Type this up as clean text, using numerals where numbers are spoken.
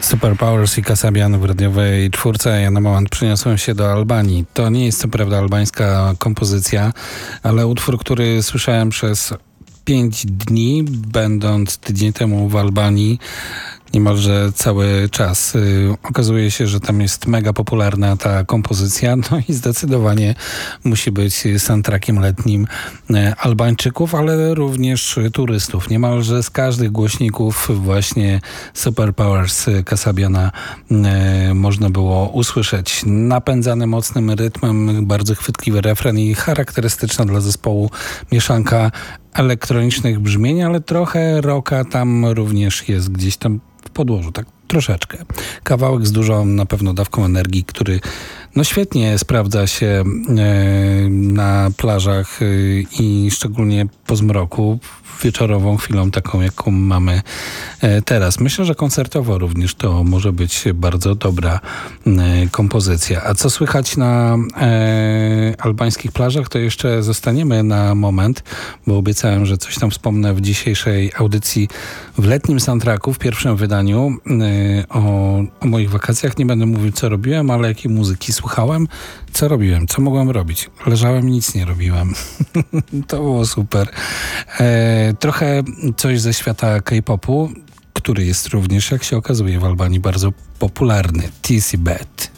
Superpowers i Kasabian w radiowej czwórce. Ja na moment przeniosłem się do Albanii. To nie jest co prawda albańska kompozycja, ale utwór, który słyszałem przez 5 dni, będąc tydzień temu w Albanii, niemalże cały czas. Okazuje się, że tam jest mega popularna ta kompozycja, no i zdecydowanie musi być soundtrackiem letnim Albańczyków, ale również turystów. Niemalże z każdych głośników właśnie Superpowers Kasabiana można było usłyszeć. Napędzany mocnym rytmem, bardzo chwytliwy refren i charakterystyczna dla zespołu mieszanka elektronicznych brzmień, ale trochę rocka tam również jest gdzieś tam w podłożu, tak troszeczkę. Kawałek z dużą na pewno dawką energii, który no świetnie sprawdza się na plażach i szczególnie po zmroku, wieczorową chwilą taką, jaką mamy teraz. Myślę, że koncertowo również to może być bardzo dobra kompozycja. A co słychać na albańskich plażach, to jeszcze zostaniemy na moment, bo obiecałem, że coś tam wspomnę w dzisiejszej audycji w letnim soundtracku, w pierwszym wydaniu o moich wakacjach. Nie będę mówił, co robiłem, ale jakiej muzyki słuchałem, co robiłem, co mogłem robić. Leżałem i nic nie robiłem. To było super. Trochę coś ze świata K-popu, który jest również, jak się okazuje, w Albanii bardzo popularny. TC Bet.